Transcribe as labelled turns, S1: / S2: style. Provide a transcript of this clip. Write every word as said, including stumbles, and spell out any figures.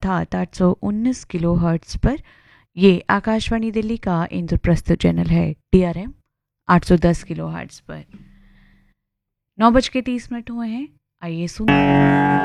S1: अर्थात आठ सौ उन्नीस किलो हर्ट्ज पर। ये आकाशवाणी दिल्ली का इंद्रप्रस्थ चैनल है, डी आर एम आठ सौ दस किलो हर्ट्ज पर। नौ बज के तीस मिनट हुए हैं, आइए सुन